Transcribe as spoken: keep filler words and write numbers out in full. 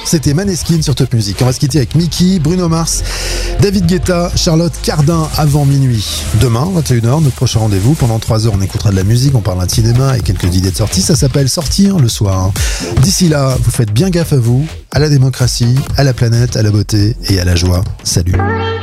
c'était Maneskin sur Top Music. On va se quitter avec Mickey, Bruno Mars, David Guetta, Charlotte Cardin avant minuit. Demain, vingt et une heures, notre prochain rendez-vous. Pendant trois heures, on écoutera de la musique, on parlera de cinéma et quelques idées de sortie. Ça s'appelle Sortir le soir. D'ici là, vous faites bien gaffe à vous, à la démocratie, à la planète, à la beauté et à la joie. Salut.